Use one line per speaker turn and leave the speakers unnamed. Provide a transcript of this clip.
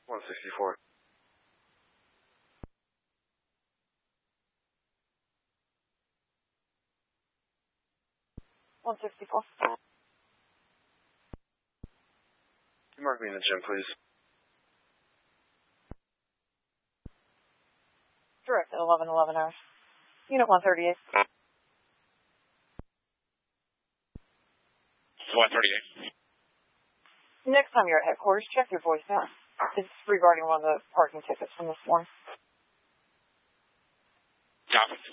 164.
164.
Can you mark me in the gym, please?
Direct at 11:11 hours. Unit 138.
138.
Next time you're at headquarters, check your voicemail. It's regarding one of the parking tickets from this morning.
Copy.